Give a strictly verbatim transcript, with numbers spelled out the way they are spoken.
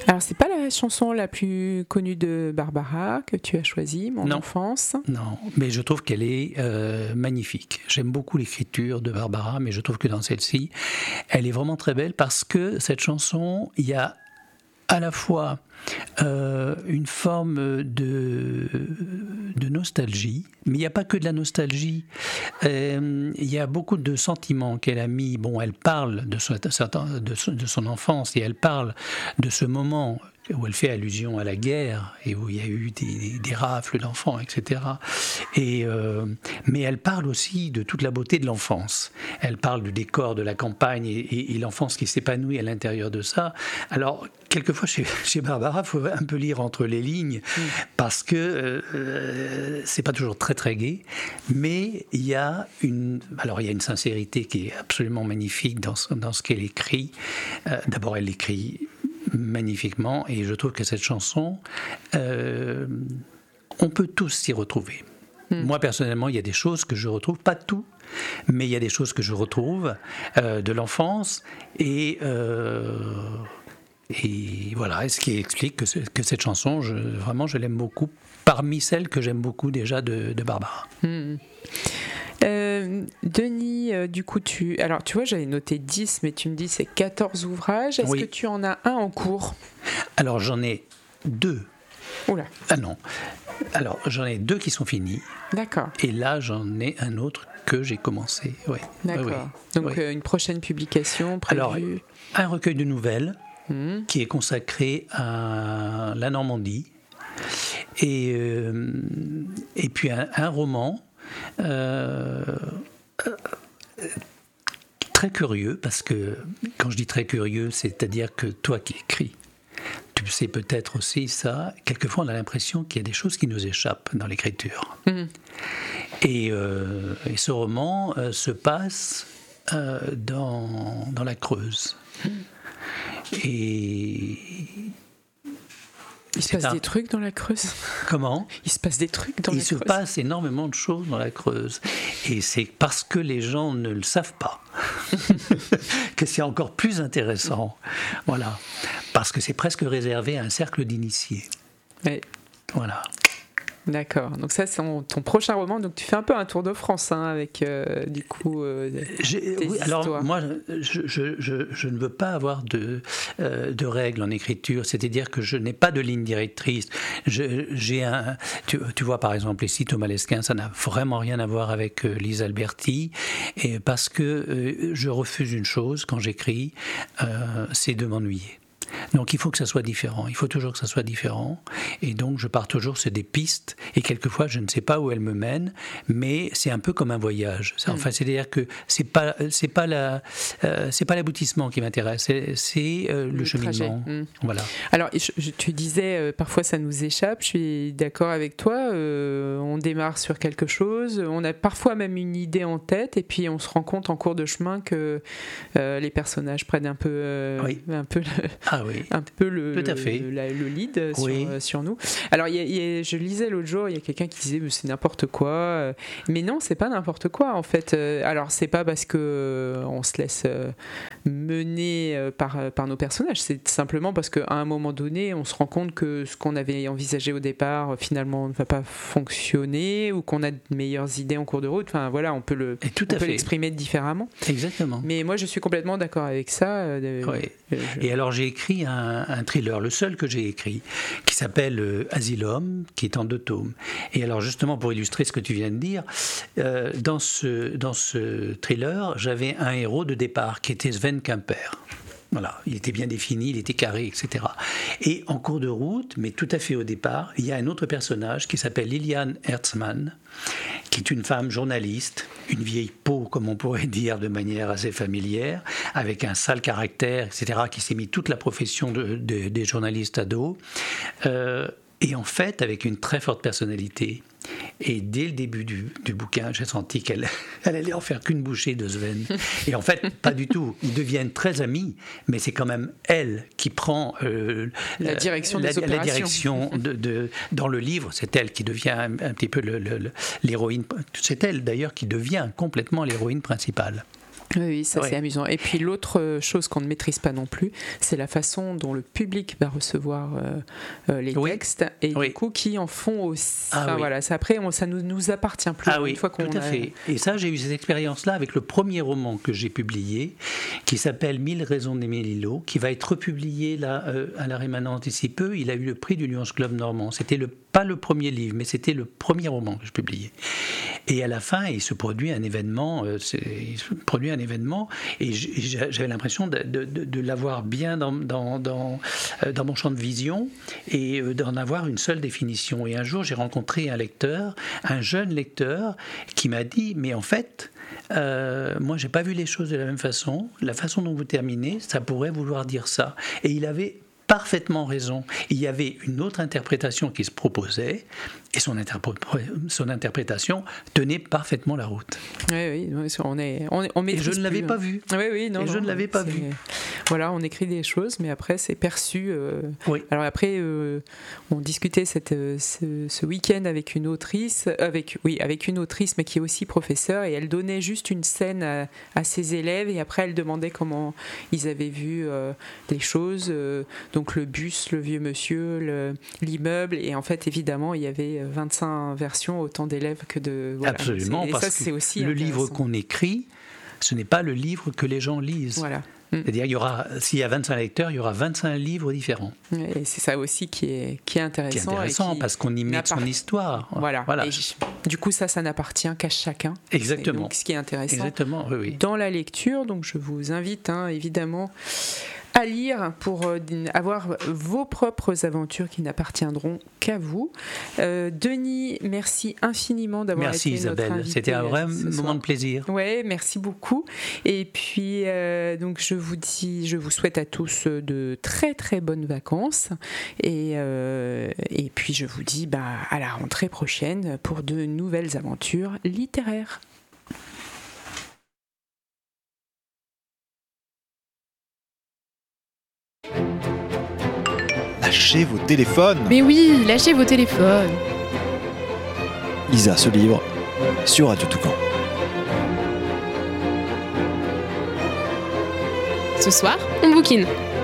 Alors, c'est pas la chanson la plus connue de Barbara que tu as choisie, Mon non. enfance. Non, mais je trouve qu'elle est euh, magnifique. J'aime beaucoup l'écriture de Barbara, mais je trouve que dans celle-ci, elle est vraiment très belle parce que cette chanson, il y a à la fois euh, une forme de, de nostalgie, mais il n'y a pas que de la nostalgie. Euh, il y a beaucoup de sentiments qu'elle a mis. Bon, elle parle de son, de son, de son enfance et elle parle de ce moment où elle fait allusion à la guerre et où il y a eu des, des rafles d'enfants, et cetera. Et, euh, mais elle parle aussi de toute la beauté de l'enfance. Elle parle du décor de la campagne et, et, et l'enfance qui s'épanouit à l'intérieur de ça. Alors, quelquefois, chez, chez Barbara, il faut un peu lire entre les lignes mmh. parce que euh, c'est pas toujours très très gai, mais il y a une, alors il y a une sincérité qui est absolument magnifique dans ce, dans ce qu'elle écrit. Euh, d'abord, elle écrit magnifiquement et je trouve que cette chanson euh, on peut tous s'y retrouver. mmh. Moi personnellement il y a des choses que je retrouve, pas tout, mais il y a des choses que je retrouve euh, de l'enfance et euh, et voilà, et ce qui explique que, ce, que cette chanson je, vraiment je l'aime beaucoup, parmi celles que j'aime beaucoup déjà de, de Barbara. mmh. Euh, Denis, euh, du coup, tu... Alors, tu vois, j'avais noté dix, mais tu me dis c'est quatorze ouvrages. Est-ce oui. que tu en as un en cours ? Alors, j'en ai deux. Oula. Ah non. Alors, j'en ai deux qui sont finis. D'accord. Et là, j'en ai un autre que j'ai commencé. Ouais. D'accord. Oui, Donc, oui. Euh, une prochaine publication prévue. Alors, un recueil de nouvelles mmh. qui est consacré à la Normandie. Et, euh, et puis, un, un roman Euh, euh, très curieux, parce que quand je dis très curieux, c'est-à-dire que toi qui écris, tu sais peut-être aussi ça, quelquefois on a l'impression qu'il y a des choses qui nous échappent dans l'écriture. Mmh. Et, euh, et ce roman euh, se passe euh, dans, dans la Creuse. Mmh. Et... Il se passe un... des trucs dans la Creuse. Comment ? Il se passe des trucs dans Il la Creuse. Il se passe énormément de choses dans la Creuse. Et c'est parce que les gens ne le savent pas que c'est encore plus intéressant. Voilà. Parce que c'est presque réservé à un cercle d'initiés. Oui. Voilà. D'accord. Donc ça, c'est ton prochain roman. Donc tu fais un peu un tour de France hein, avec euh, du coup euh, tes oui, histoires. Alors moi, je, je, je, je ne veux pas avoir de, euh, de règles en écriture. C'est-à-dire que je n'ai pas de ligne directrice. Je, j'ai un, tu, tu vois par exemple ici Thomas Lesquin, ça n'a vraiment rien à voir avec euh, Lise Alberti, et parce que euh, je refuse une chose quand j'écris, euh, c'est de m'ennuyer. Donc il faut que ça soit différent, il faut toujours que ça soit différent, et donc je pars toujours sur des pistes, et quelquefois je ne sais pas où elles me mènent, mais c'est un peu comme un voyage. Enfin, c'est-à-dire que c'est pas c'est pas la euh, c'est pas l'aboutissement qui m'intéresse, c'est, c'est euh, le, le cheminement. Mmh. Voilà. Alors je, je, tu disais euh, parfois ça nous échappe. Je suis d'accord avec toi. Euh, on démarre sur quelque chose, on a parfois même une idée en tête, et puis on se rend compte en cours de chemin que euh, les personnages prennent un peu euh, oui. un peu le... Ah oui. un peu le, Tout à fait. le, la, le lead sur, oui. euh, sur nous. Alors, y a, y a, je lisais l'autre jour, il y a quelqu'un qui disait c'est n'importe quoi. Euh, mais non, c'est pas n'importe quoi en fait. Euh, alors, c'est pas parce que euh, on se laisse euh, mener euh, par, par nos personnages, c'est simplement parce qu'à un moment donné, on se rend compte que ce qu'on avait envisagé au départ, finalement, ne va pas fonctionner ou qu'on a de meilleures idées en cours de route. Enfin, voilà, on peut, le, Et tout on à peut fait. l'exprimer différemment. Exactement. Mais moi, je suis complètement d'accord avec ça. Euh, oui. je... Et alors, j'ai écrit un, un thriller, le seul que j'ai écrit, qui s'appelle euh, Asylum, qui est en deux tomes. Et alors justement, pour illustrer ce que tu viens de dire, euh, dans, ce, dans ce thriller, j'avais un héros de départ qui était Sven Quimper. Voilà, il était bien défini, il était carré, et cetera. Et en cours de route, mais tout à fait au départ, il y a un autre personnage qui s'appelle Liliane Herzmann, qui est une femme journaliste, une vieille peau, comme on pourrait dire de manière assez familière, avec un sale caractère, et cetera, qui s'est mis toute la profession de, de, des journalistes à dos, euh, et en fait avec une très forte personnalité. Et dès le début du, du bouquin, j'ai senti qu'elle elle allait en faire qu'une bouchée de Sven. Et en fait, pas du tout. Ils deviennent très amis, mais c'est quand même elle qui prend euh, la direction, la, des la direction de, de, dans le livre. C'est elle qui devient un, un petit peu le, le, l'héroïne. C'est elle d'ailleurs qui devient complètement l'héroïne principale. Oui, ça Ouais. c'est amusant. Et puis l'autre chose qu'on ne maîtrise pas non plus, c'est la façon dont le public va recevoir euh, euh, les Oui. textes et Oui. du coup qui en font aussi. Ah enfin, oui. voilà, ça, après on, ça nous nous appartient plus. Ah une oui, fois qu'on tout à a- fait. Et ça, j'ai eu cette expérience-là avec le premier roman que j'ai publié, qui s'appelle Mille raisons d'aimer Lilo, qui va être republié là, euh, à la Rémanence d'ici peu. Il a eu le prix du Lions Club Normand. C'était le, pas le premier livre, mais c'était le premier roman que je publiais. Et à la fin, il se produit un événement, euh, c'est- il se produit un événement, et j'- j'avais l'impression de, de- de- de l'avoir bien dans, dans, dans, euh, dans mon champ de vision et euh, d'en avoir une seule définition. Et un jour, j'ai rencontré un lecteur, un jeune lecteur, qui m'a dit, mais en fait, euh, moi, j'ai pas vu les choses de la même façon. La façon dont vous terminez, ça pourrait vouloir dire ça. Et il avait parfaitement raison. Il y avait une autre interprétation qui se proposait, et son, interpré- son interprétation tenait parfaitement la route. Oui, oui, oui, on est, on, est- on Et je maîtrise ne l'avais plus. pas vu. Oui, oui, non, Et je non, ne l'avais pas c'est- vu. Voilà, on écrit des choses, mais après c'est perçu. euh, Oui. Alors après, euh, on discutait cette, euh, ce, ce week-end avec une autrice, avec oui, avec une autrice, mais qui est aussi professeure, et elle donnait juste une scène à, à ses élèves, et après elle demandait comment ils avaient vu euh, les choses, euh, donc le bus, le vieux monsieur, le- l'immeuble, et en fait évidemment il y avait vingt-cinq versions, autant d'élèves que de. Voilà. Absolument, C'est- et parce ça, c'est que aussi le livre intéressant. qu'on écrit, ce n'est pas le livre que les gens lisent. Voilà. C'est-à-dire, il y aura, s'il y a vingt-cinq lecteurs, il y aura vingt-cinq livres différents. Et c'est ça aussi qui est, qui est intéressant. C'est intéressant et qui parce qu'on y met son n'appart- histoire. Voilà. voilà. Et du coup, ça, ça n'appartient qu'à chacun. Exactement. C'est donc ce qui est intéressant Exactement, oui, oui. dans la lecture. Donc, je vous invite hein, évidemment à lire pour euh, avoir vos propres aventures qui n'appartiendront qu'à vous. Euh, Denis, merci infiniment d'avoir Merci été notre Isabelle, invité, c'était un vrai euh, ce moment soir. de plaisir. Ouais, merci beaucoup. Et puis, euh, donc, je vous dis, je vous souhaite à tous de très très bonnes vacances. Et, euh, et puis, je vous dis bah, à la rentrée prochaine pour de nouvelles aventures littéraires. Lâchez vos téléphones. Mais oui, lâchez vos téléphones. Isa se livre sur Radio Toucan. Ce soir, on bouquine.